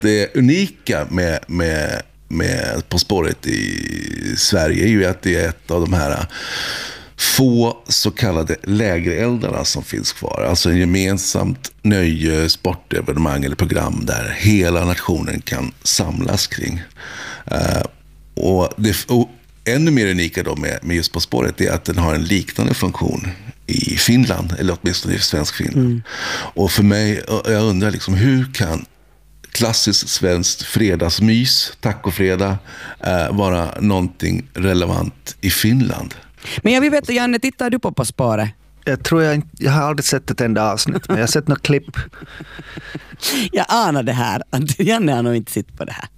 det unika med På spåret i Sverige är ju att det är ett av de här få så kallade lägereldarna som finns kvar. Alltså en gemensamt nöje, sportevenemang eller program där hela nationen kan samlas kring. Och ännu mer unika då med just På spåret är att den har en liknande funktion i Finland, eller åtminstone i svensk Finland. Och för mig, jag undrar liksom, hur kan klassiskt svenskt fredagsmys, tacofredag, vara någonting relevant i Finland? Men jag vill veta, Janne, tittar du på spåret? Jag tror jag har aldrig sett ett enda avsnitt, men jag har sett något klipp. Jag anar det här, att Janne har nog inte sett på det här.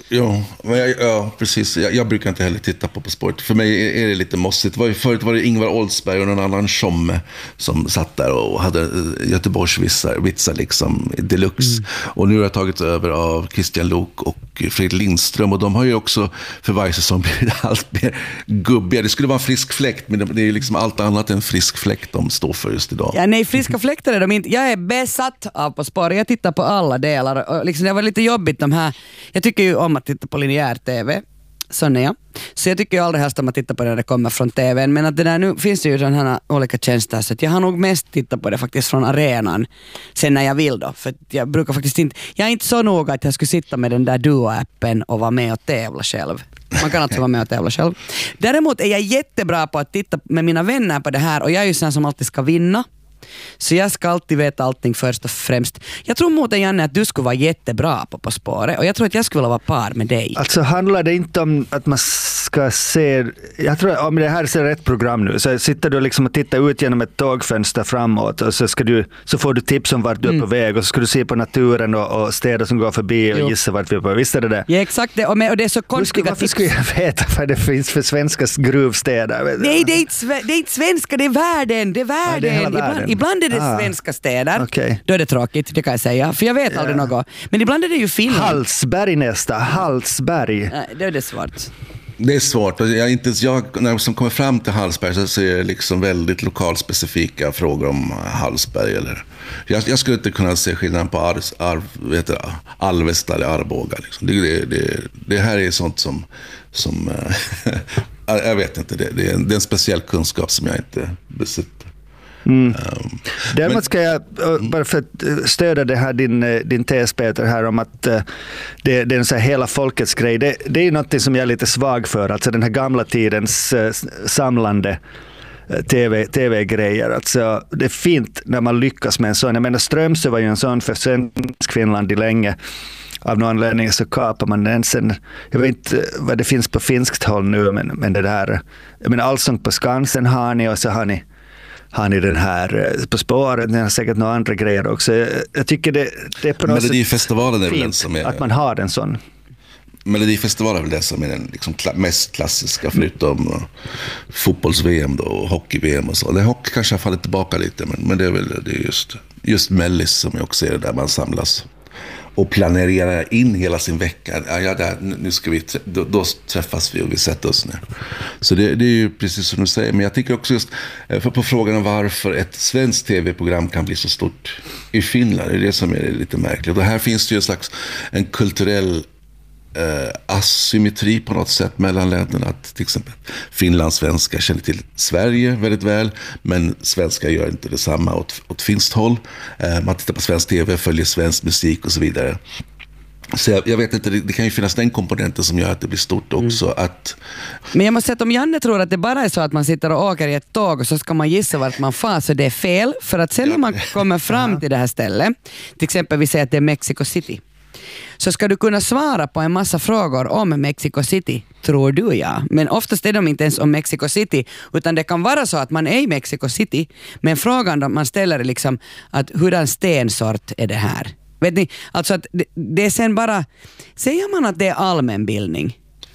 Ja, precis. Jag brukar inte heller titta på sport. För mig är det lite mossigt. Förut var det Ingvar Oldsberg och någon annan tjomme som satt där och hade Göteborgs vitsar liksom deluxe. Och nu har jag tagit över av Christian Lok och Fredrik Lindström. Och de har ju också för varje säsong blivit allt mer gubbiga. Det skulle vara en frisk fläkt, men det är liksom allt annat än frisk fläkt de står för just idag. Ja, nej, friska fläktar är de inte. Jag är besatt av På spåret. Jag tittar på alla delar. Och liksom, det var lite jobbigt de här. Jag tycker ju om att titta på linjär tv. Sån är jag. Så jag tycker ju aldrig helst om att titta på det när det kommer från tvn. Men att det där, nu finns det ju sådana här olika tjänster. Så att jag har nog mest tittat på det faktiskt från arenan. Sen när jag vill då. För jag brukar faktiskt inte. Jag är inte så noga att jag skulle sitta med den där Duo-appen och vara med och tävla själv. Man kan alltså vara med och tävla själv. Däremot är jag jättebra på att titta med mina vänner på det här. Och jag är ju sån som alltid ska vinna. Så jag ska alltid veta allting först och främst. Jag tror mot dig, Janne, att du skulle vara jättebra på spåret. Och jag tror att jag skulle vilja vara par med dig. Alltså handlar det inte om att man ska se... Jag tror om det här är rätt program nu. Så sitter du liksom och tittar ut genom ett tågfönster framåt. Och så får du tips om vart du är på väg. Och så ska du se på naturen och städer som går förbi och gissa vart vi är på. Visst är det det? Ja, exakt. Och det är så konstiga varför skulle jag veta vad det finns för svenska gruvstäder? Nej, det är inte svenska. Det är världen. Det är världen. Ja, det är hela världen. Ibland är det svenska städer. Okay. Då är det tråkigt, det kan jag säga. För jag vet aldrig något. Men ibland är det ju Finland. Hallsberg nästa. Hallsberg. Nej, det är det svårt. Det är svårt. När jag kommer fram till Hallsberg så är det liksom väldigt lokalspecifika frågor om Hallsberg. Eller. Jag skulle inte kunna se skillnaden på Alvesta eller Arboga. Liksom. Det här är sånt som jag vet inte. Det är en speciell kunskap som jag inte besitter. Däremot ska jag bara för att stödja det här din tes, Peter, här om att det är en så här hela folkets grej. Det är ju något som jag är lite svag för, alltså den här gamla tidens samlande tv-grejer. Alltså, det är fint när man lyckas med en sån. Jag menar, Strömsö var ju en sån för svensk Finland i länge. Av någon anledning så kapar man den sen. Jag vet inte vad det finns på finskt håll nu, men det där, jag menar, Allsång på Skansen har ni, och så har ni den här På spåret, ni har säkert några andra grejer också. Jag tycker det är på något Melodifestivalen sätt är väl den fint som är, att man har en sån. Melodifestivalen är väl den som är den liksom mest klassiska, förutom fotbolls-VM då, och hockey-VM och så. Det hockey kanske har fallit tillbaka lite, men det är väl just Mellis som jag också ser, där man samlas och planerar in hela sin vecka. Nu ska vi då träffas vi och vi sätter oss ner. Så det är ju precis som du säger. Men jag tycker också just på frågan om varför ett svenskt tv-program kan bli så stort i Finland, det är det som är lite märkligt. Och här finns det ju en kulturell asymmetri på något sätt mellan länderna. Att till exempel finlandssvenskar känner till Sverige väldigt väl, men svenskar gör inte detsamma åt finskt håll. Man tittar på svensk tv, följer svensk musik och så vidare. Så jag vet inte, det kan ju finnas den komponenten som gör att det blir stort också. Men jag måste säga att om Janne tror att det bara är så att man sitter och åker i ett tåg och så ska man gissa vart man far, så det är fel. För att sen när man kommer fram till det här stället, till exempel vi säger att det är Mexico City, så ska du kunna svara på en massa frågor om Mexico City, tror du, ja. Men oftast är de inte ens om Mexico City, utan det kan vara så att man är i Mexico City, men frågan man ställer är liksom att hurdan stensort är det här? Vet ni, alltså att det är sen bara, säger man att det är allmänbildning?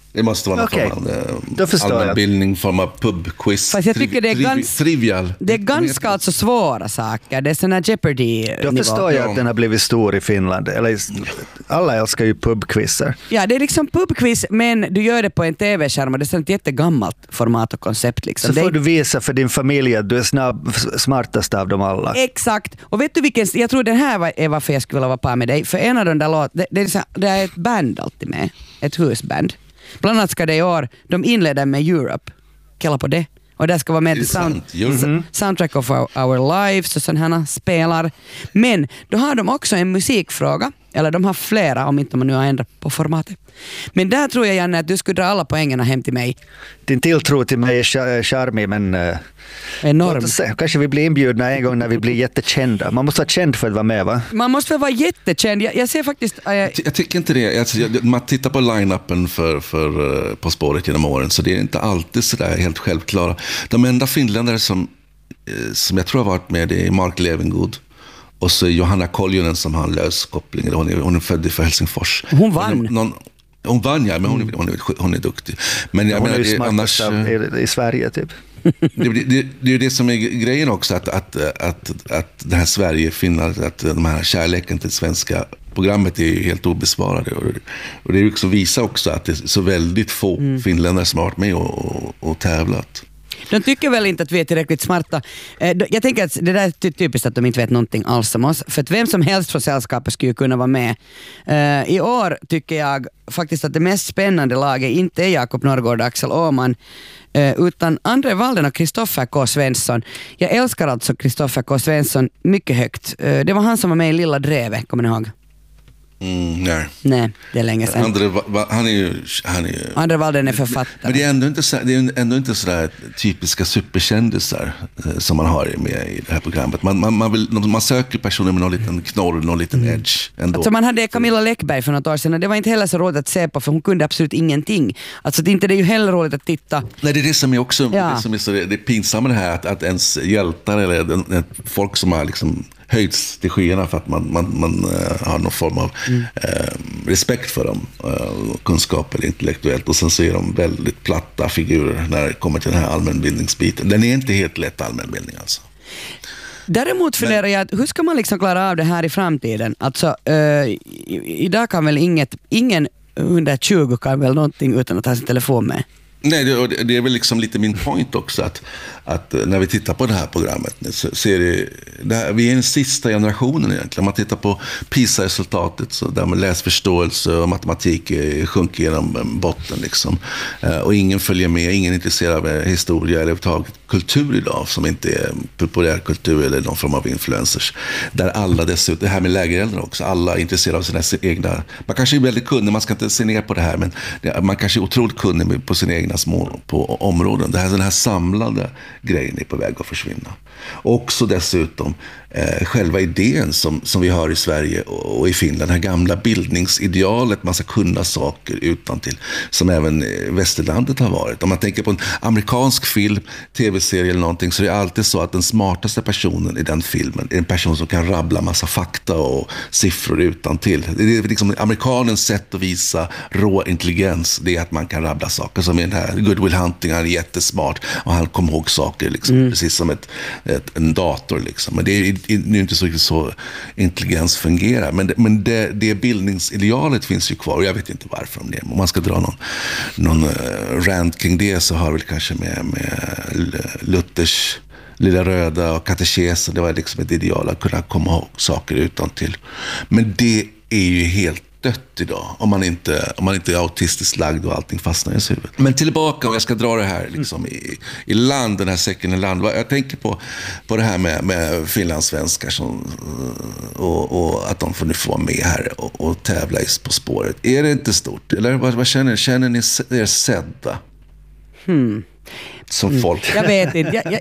Det måste vara Okej, då förstår jag. allmänbildning, form av pubquiz. Fast jag tycker det är trivial. Det är ganska alltså svåra saker. Det är sån här Jeopardy-nivå. Då förstår jag att den har blivit stor i Finland. Eller, alla älskar ju pubquizzer. Ja, det är liksom pubquiz, men du gör det på en tv-skärm och det är ett jättegammalt format och koncept. Liksom. Så får du visa för din familj att du är smartast av dem alla. Exakt. Och vet du vilken, jag tror den här är varför jag skulle vilja vara på med dig. För en av de där låtarna, det är ett band alltid med. Ett husband. Bland annat ska det i år, de inleder med Europe. Kalla på det. Och det ska vara med till Soundtrack of Our Lives och sådana här spelar. Men då har de också en musikfråga. Eller de har flera, om inte man nu har ändrat på formatet. Men där tror jag, Janne, att du skulle dra alla poängerna hem till mig. Din tilltro till mig är charmig, men enorm. Kanske vi blir inbjudna en gång när vi blir jättekända. Man måste vara känd för att vara med, va? Man måste väl vara jättekänd. Jag ser faktiskt... Jag tycker inte det. Man tittar på line-upen för På spåret genom åren, så det är inte alltid så där helt självklara. De enda finländare som jag tror har varit med är Mark Levengood. Och så Johanna Koljonen som har en lös koppling. Hon är född i Helsingfors. Hon vann. Hon vann, ja, men hon är duktig. Men jag hon menar, är ju annars i Sverige typ. Det är ju det som är grejen också, att det här Sverige-Finland, att de här kärleken till svenska programmet är ju helt obesvarade. Och det är ju också visar också att det är så väldigt få finländare som har varit med och tävlat. De tycker väl inte att vi är tillräckligt smarta. Jag tänker att det där är typiskt att de inte vet någonting alls om oss. För att vem som helst från sällskapet skulle kunna vara med. I år tycker jag faktiskt att det mest spännande laget inte är Jakob Norrgård och Axel Åhman, utan André Walden och Kristoffer K. Svensson. Jag älskar alltså Kristoffer K. Svensson mycket högt. Det var han som var med i Lilla Drevet, kommer ni ihåg? Nej, det är länge sedan. André Walden är författare. Men det är ändå inte sådär typiska superkändisar som man har med i det här programmet. Man söker personer med någon liten knorr, någon liten edge ändå. Alltså man hade Camilla Läckberg för något år sedan och det var inte heller så roligt att se på, för hon kunde absolut ingenting. Alltså det är ju heller roligt att titta. Nej, det är det som är också det som är så, det är pinsamt det här att ens hjältar eller folk som har liksom höjts till skyarna för att man har någon form av respekt för dem, kunskap eller intellektuellt, och sen så är de väldigt platta figurer när det kommer till den här allmänbildningsbiten. Den är inte helt lätt allmänbildning alltså. Däremot funderar jag att hur ska man liksom klara av det här i framtiden? Alltså idag kan väl ingen under 20 kan väl någonting utan att ha sin telefon med? Nej, det är väl liksom lite min point också att när vi tittar på det här programmet så ser vi är den sista generationen egentligen. Om man tittar på PISA-resultatet så där med läsförståelse och matematik sjunker genom botten liksom. Och ingen följer med, ingen är intresserad av historia eller överhuvudtaget kultur idag som inte är populärkultur eller någon form av influencers. Där alla dessutom, det här med lägereldrar också, alla är intresserade av sina egna, man kanske är väldigt kunnig, man ska inte se ner på det här, men man kanske är otroligt kunnig på sina egna små på områden. Den här samlade grejen är på väg att försvinna. Också dessutom själva idén som vi har i Sverige och i Finland, det här gamla bildningsidealet, man ska kunna saker utan till, som även västerlandet har varit. Om man tänker på en amerikansk film, tv-serie eller någonting, så är det alltid så att den smartaste personen i den filmen är en person som kan rabbla massa fakta och siffror utan till. Det är liksom amerikanens sätt att visa rå intelligens, det är att man kan rabbla saker, som i den här Good Will Hunting, han är jättesmart och han kommer ihåg saker liksom, precis som en dator liksom. Men det är nu inte så intelligens fungerar, men det bildningsidealet finns ju kvar, och jag vet inte varför. Om man ska dra någon rant kring det, så har väl kanske med Luthers Lilla Röda och katekesen, det var liksom ett ideal att kunna komma ihåg saker utan till. Men det är ju helt dött idag om man inte är autistiskt lagd och allting fastnar i huvudet. Men tillbaka, om jag ska dra det här liksom i land, den här säcken i land. Jag tänker på det här med finlandssvenskar och att de får nu få vara med här och tävla På spåret. Är det inte stort? Eller vad känner ni er sedda? Som folk? Jag vet inte.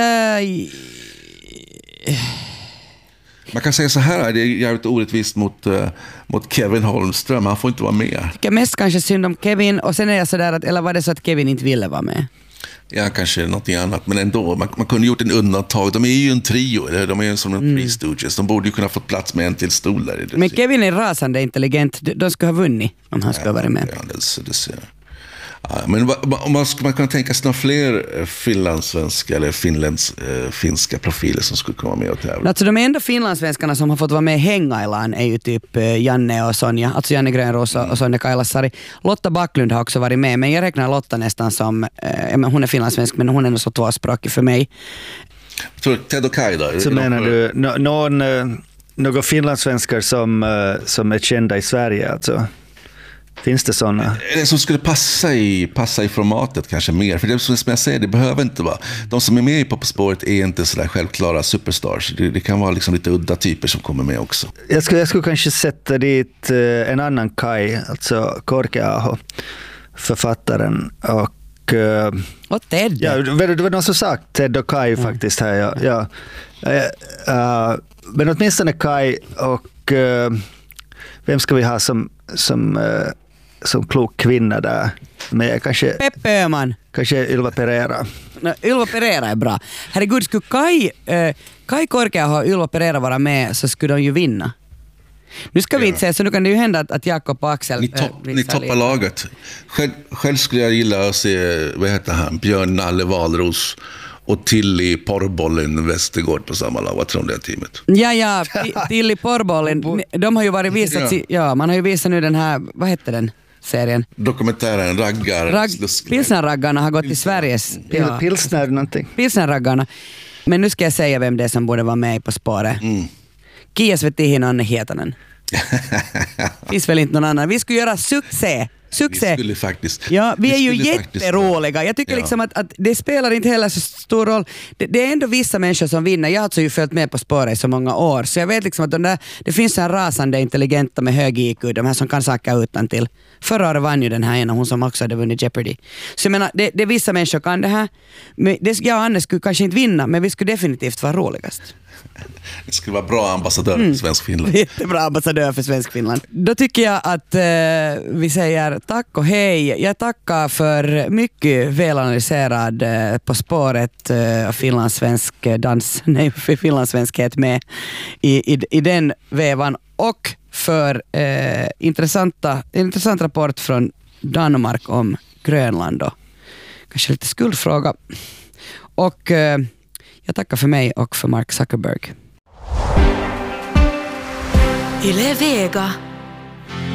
Man kan säga så här, det är jävligt orättvist mot Kevin Holmström. Han får inte vara med. Jag tycker mest kanske synd om Kevin, och sen är jag sådär att, eller var det så att Kevin inte ville vara med? Ja, kanske någonting annat, men ändå. Man kunde gjort en undantag. De är ju en trio, eller? De är ju som en Three Stooges. De borde ju kunna få plats med en till stol där. Men Kevin är rasande intelligent. De skulle ha vunnit om han skulle ha varit med. Ja, det ser jag. Ja, men om man skulle kunna tänka sig några fler finlandssvenska eller finska profiler som skulle komma med och tävla? Alltså de enda finlandssvenskarna som har fått vara med i Hengailan är ju typ Janne och Sonja, alltså Janne Grönros och Sonja Kailasari. Lotta Backlund har också varit med, men jag räknar Lotta nästan som, hon är finlandssvensk men hon är nog så tvåspråkig för mig. Ted och Kai då? Så menar du några finlandssvenskar som är kända i Sverige alltså? Finns det sådana? Det som skulle passa i formatet kanske mer. För det som jag säger, det behöver inte vara. De som är med på spåret är inte sådär självklara superstars. Det kan vara liksom lite udda typer som kommer med också. Jag skulle kanske sätta dit en annan Kai, alltså Korkeaho, författaren och Ted. Ja, det var någon som sagt Ted och Kai faktiskt här. Ja. Men åtminstone Kai och vem ska vi ha som klok kvinna där med? Kanske Peppe Öhman. Kanske Ylva Pereira. No, Ylva Pereira är bra. Herregud, skulle Kai Korkeaho och Ylva Pereira vara med så skulle de ju vinna. Nu ska vi inte säga, så nu kan det ju hända att Jakob och Axel... Ni toppar laget. Själv skulle jag gilla att se, vad heter han, Björn Nalle Valros och Tilly Porrbollen Västergård på samma lag. Vad tror du det teamet? Ja, Tilly Porrbollen. De har ju varit visat... Ja, man har ju visat nu den här... Vad heter den serien? Dokumentären Pilsnerraggarna har gått till Sveriges... Pilsner någonting. Pilsnerraggarna. Men nu ska jag säga vem det är som borde vara med På spåret. Kia Svetihinen och Hietanen. Finns väl inte någon annan. Vi skulle göra succé. Vi skulle faktiskt. Ja, vi är ju jätteroliga. Jag tycker liksom att det spelar inte heller så stor roll. Det är ändå vissa människor som vinner. Jag har alltså ju följt med På spåret i så många år. Så jag vet liksom att det finns en rasande intelligenta med hög IQ. De här som kan sacka utan till. Förra året vann ju den här ena, hon som också hade vunnit Jeopardy. Så jag menar, det vissa människor kan det här. Men jag och Anne skulle kanske inte vinna, men vi skulle definitivt vara roligast. Det skulle vara bra ambassadör för Svensk Finland. Jättebra ambassadör för Svensk Finland. Då tycker jag att vi säger tack och hej. Jag tackar för mycket välanalyserad På spåret finlandssvensk dans, för finlandssvenskhet med i den vävan. Och för intressant rapport från Danmark om Grönland då. Kanske lite skuldfråga. Och jag tackar för mig och för Mark Zuckerberg. Yle Vega.